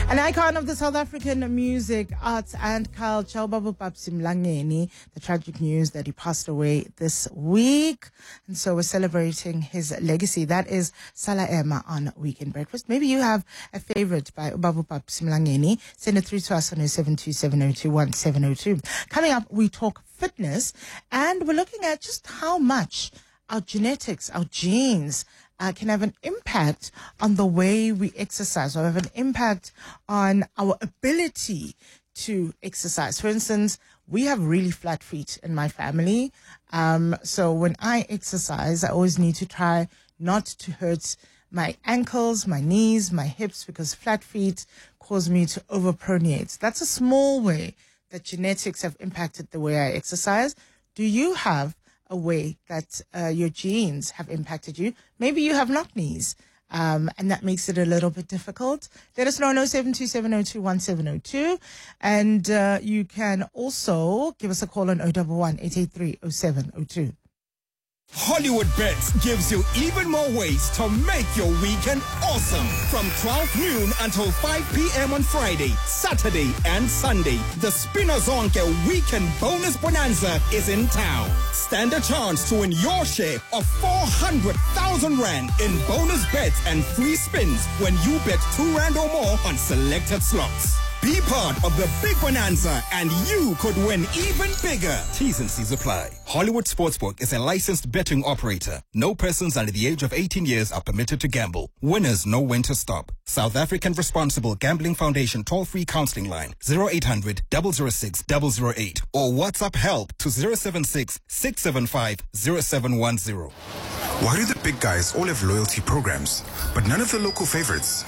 An icon of the South African music, arts and culture, Ubaba Mlangeni, the tragic news that he passed away this week. And so we're celebrating his legacy. That is Sala Emma on Weekend Breakfast. Maybe you have a favorite by Ubaba Mlangeni. Send it through to us on 0727021702. Coming up, we talk fitness, and we're looking at just how much our genetics, our genes, can have an impact on the way we exercise, or have an impact on our ability to exercise. For instance, we have really flat feet in my family. So when I exercise, I always need to try not to hurt my ankles, my knees, my hips, because flat feet cause me to overpronate. That's a small way that genetics have impacted the way I exercise. Do you have a way that your genes have impacted you? Maybe you have knock knees, and that makes it a little bit difficult. Let us know on 0727021702, and you can also give us a call on 011-883-0702. Hollywood Bets gives you even more ways to make your weekend awesome. From 12 noon until 5 p.m. on Friday, Saturday, and Sunday, the Spinazonke Weekend Bonus Bonanza is in town. Stand a chance to win your share of 400,000 Rand in bonus bets and free spins when you bet 2 Rand or more on selected slots. Be part of the big bonanza and you could win even bigger. T's and C's apply. Hollywood Sportsbook is a licensed betting operator. No persons under the age of 18 years are permitted to gamble. Winners know when to stop. South African Responsible Gambling Foundation toll-free counseling line 0800 006 008 or WhatsApp help to 076 675 0710. Why do the big guys all have loyalty programs, but none of the local favorites?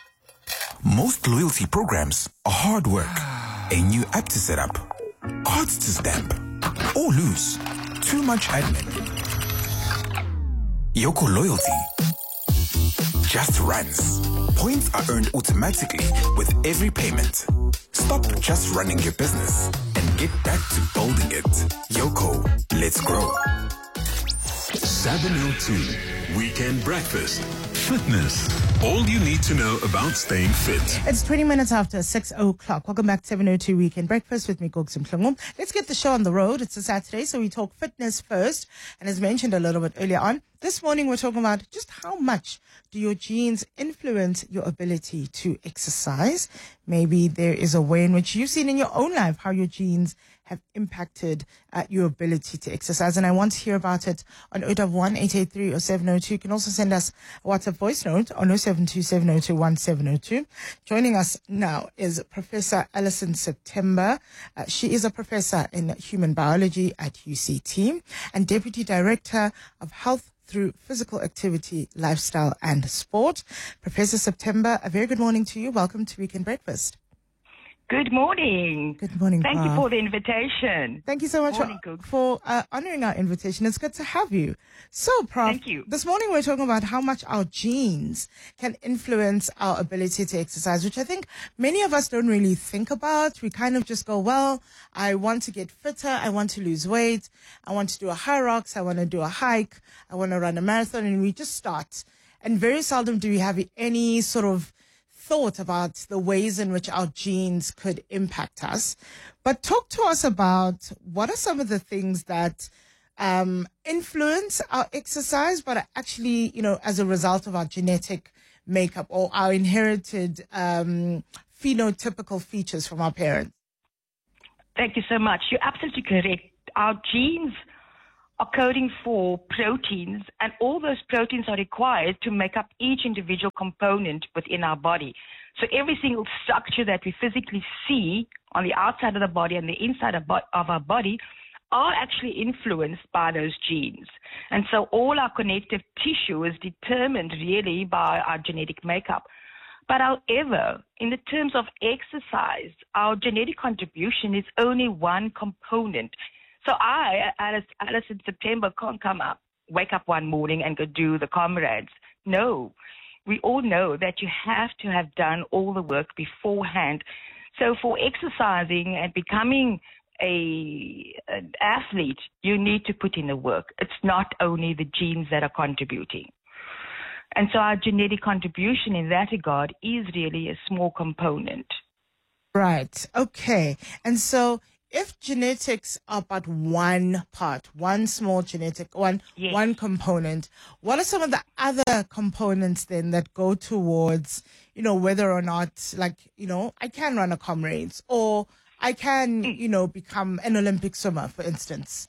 Most loyalty programs are hard work. A new app to set up, cards to stamp, or lose. Too much admin. Yoko Loyalty just runs. Points are earned automatically with every payment. Stop just running your business and get back to building it. Yoko, let's grow. 702 Weekend Breakfast. Fitness. All you need to know about staying fit. It's 20 minutes after 6 o'clock. Welcome back to 702 Weekend Breakfast with me, Goksim Mhlungu. Let's get the show on the road. It's a Saturday, so we talk fitness first. And as mentioned a little bit earlier on, this morning we're talking about just how much do your genes influence your ability to exercise. Maybe there is a way in which you've seen in your own life how your genes have impacted your ability to exercise. And I want to hear about it on 011-883-0702. You can also send us a WhatsApp voice note on 0727021702. Joining us now is Professor Alison September. She is a professor in human biology at UCT and Deputy Director of Health through Physical Activity, Lifestyle and Sport. Professor September, a very good morning to you. Welcome to Weekend Breakfast. Good morning. Good morning, Thank Prof. you for the invitation. Thank you so much for honoring our invitation. It's good to have you. So, Prof, Thank you. This morning we're talking about how much our genes can influence our ability to exercise, which I think many of us don't really think about. We kind of just go, well, I want to get fitter. I want to lose weight. I want to do a high rocks. I want to do a hike. I want to run a marathon. And we just start. And very seldom do we have any sort of thought about the ways in which our genes could impact us. But talk to us about what are some of the things that influence our exercise, but are actually, as a result of our genetic makeup or our inherited phenotypical features from our parents. Thank you so much. You're absolutely correct. Our genes are coding for proteins, and all those proteins are required to make up each individual component within our body. So every single structure that we physically see on the outside of the body and the inside of our body are actually influenced by those genes. And so all our connective tissue is determined really by our genetic makeup. But however, in the terms of exercise, our genetic contribution is only one component. So I, Alice in September, can't wake up one morning and go do the comrades. No, we all know that you have to have done all the work beforehand. So for exercising and becoming an athlete, you need to put in the work. It's not only the genes that are contributing. And so our genetic contribution in that regard is really a small component. Right. Okay. And so if genetics are but one part, one small genetic, one component, what are some of the other components then that go towards, whether or not, I can run a comrades or I can, become an Olympic swimmer, for instance?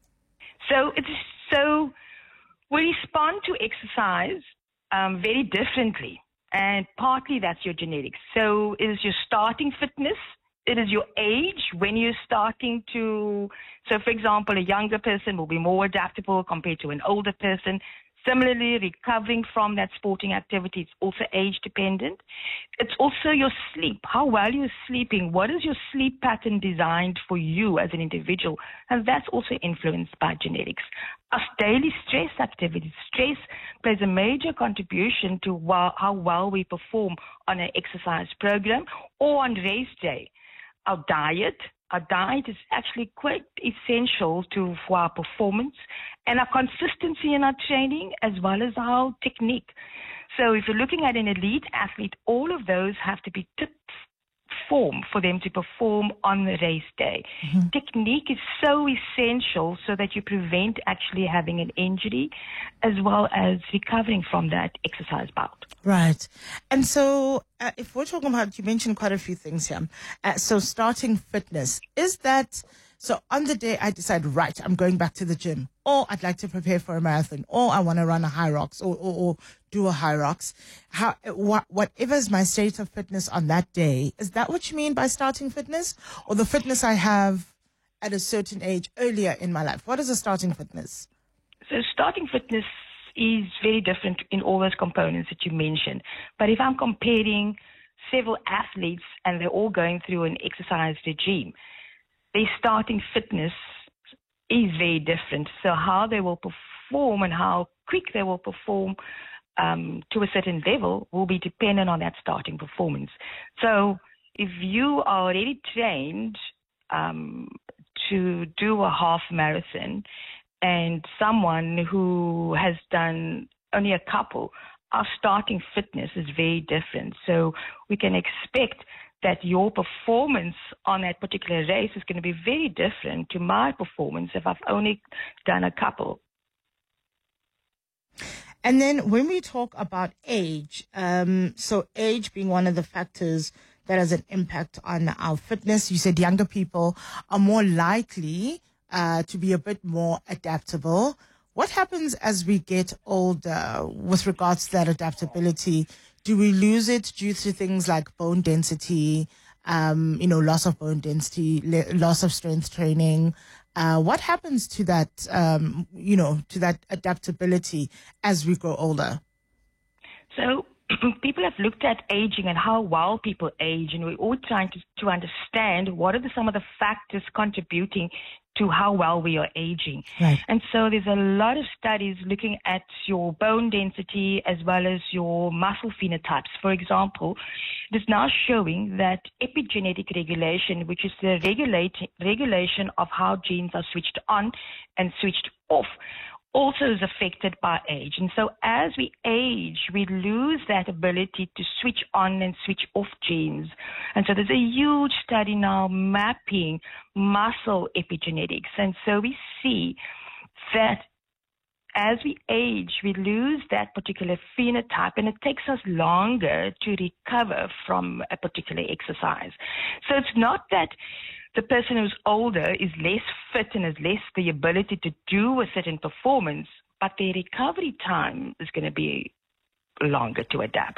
So we respond to exercise very differently. And partly that's your genetics. So it is your starting fitness. It is your age when you're starting to, so for example, a younger person will be more adaptable compared to an older person. Similarly, recovering from that sporting activity is also age dependent. It's also your sleep, how well you're sleeping. What is your sleep pattern designed for you as an individual? And that's also influenced by genetics. Our daily stress activities. Stress plays a major contribution to how well we perform on an exercise program or on race day. Our diet is actually quite essential for our performance and our consistency in our training as well as our technique. So if you're looking at an elite athlete, all of those have to be tip form for them to perform on the race day. Mm-hmm. Technique is so essential so that you prevent actually having an injury as well as recovering from that exercise bout. Right. And so if we're talking about, you mentioned quite a few things here. So starting fitness, is that, so on the day I decide, right, I'm going back to the gym, or I'd like to prepare for a marathon, or I want to run a high rocks or do a high rocks, whatever is my state of fitness on that day, is that what you mean by starting fitness? Or the fitness I have at a certain age earlier in my life? What is a starting fitness? So starting fitness is very different in all those components that you mentioned. But if I'm comparing several athletes and they're all going through an exercise regime, their starting fitness is very different. So how they will perform and how quick they will perform to a certain level will be dependent on that starting performance. So if you are already trained to do a half marathon and someone who has done only a couple, our starting fitness is very different. So we can expect that your performance on that particular race is going to be very different to my performance if I've only done a couple. And then when we talk about age, so age being one of the factors that has an impact on our fitness, you said younger people are more likely to be a bit more adaptable. What happens as we get older with regards to that adaptability? Do we lose it due to things like bone density, loss of bone density, loss of strength training? What happens to that, to that adaptability as we grow older? So people have looked at aging and how well people age, and we're all trying to understand what are some of the factors contributing to how well we are aging. Right. And so there's a lot of studies looking at your bone density as well as your muscle phenotypes. For example, it is now showing that epigenetic regulation, which is the regulation of how genes are switched on and switched off, also is affected by age. And so as we age, we lose that ability to switch on and switch off genes. And so there's a huge study now mapping muscle epigenetics. And so we see that as we age, we lose that particular phenotype, and it takes us longer to recover from a particular exercise. So it's not that the person who's older is less fit and has less the ability to do a certain performance, but their recovery time is going to be longer to adapt.